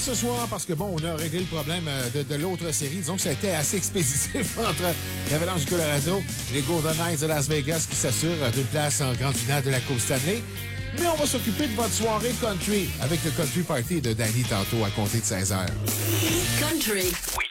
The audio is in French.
Ce soir, parce que bon, on a réglé le problème de l'autre série. Disons que ça a été assez expéditif entre l'Avalanche du Colorado et les Golden Knights de Las Vegas qui s'assurent d'une place en grande finale de la Coupe Stanley. Mais on va s'occuper de votre soirée country avec le Country Party de Danny tantôt à compter de 16h. Country. Oui.